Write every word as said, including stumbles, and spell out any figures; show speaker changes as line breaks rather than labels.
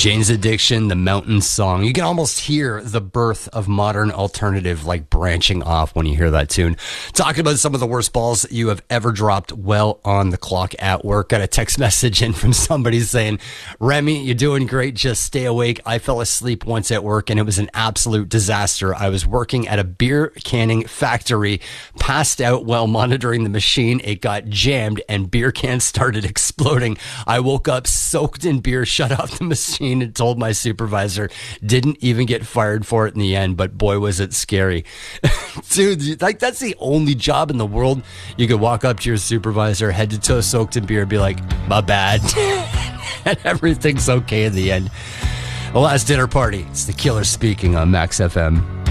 Jane's Addiction, the Mountain Song. You can almost hear the birth of modern alternative like branching off when you hear that tune. Talking about some of the worst balls you have ever dropped well on the clock at work. Got a text message in from somebody saying, Remy, you're doing great. Just stay awake. I fell asleep once at work and it was an absolute disaster. I was working at a beer canning factory, passed out while monitoring the machine. It got jammed and beer cans started exploding. I woke up soaked in beer, shut off the machine, and told my supervisor. Didn't even get fired for it in the end, but boy was it scary. Dude, like that's the only job in the world you could walk up to your supervisor, head to toe soaked in beer, and be like, my bad. And everything's okay in the end. The Last Dinner Party. It's the Killer speaking on Max F M.